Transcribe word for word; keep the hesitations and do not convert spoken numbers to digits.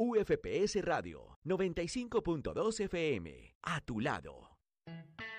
U F P S Radio noventa y cinco punto dos F M, a tu lado.